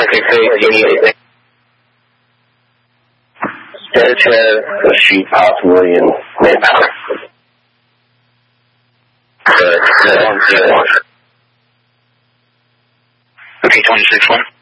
Does have a few possibly in manpower. Okay, 26-1.